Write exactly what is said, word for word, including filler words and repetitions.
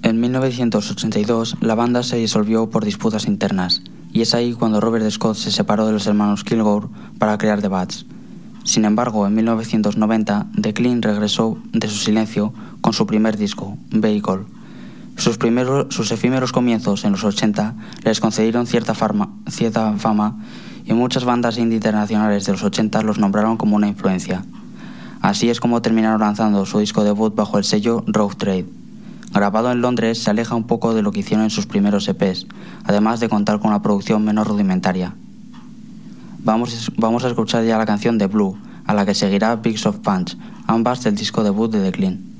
En mil novecientos ochenta y dos, la banda se disolvió por disputas internas, y es ahí cuando Robert Scott se separó de los hermanos Kilgore para crear The Bats. Sin embargo, en mil novecientos noventa, The Clean regresó de su silencio con su primer disco, Vehicle. Sus, primeros, sus efímeros comienzos en los ochenta les concedieron cierta, farma, cierta fama y muchas bandas indie internacionales de los ochenta los nombraron como una influencia. Así es como terminaron lanzando su disco debut bajo el sello Rough Trade. Grabado en Londres, se aleja un poco de lo que hicieron en sus primeros E Pes, además de contar con una producción menos rudimentaria. Vamos, vamos a escuchar ya la canción de Blue, a la que seguirá Big Soft Punch, ambas del disco debut de The Clean.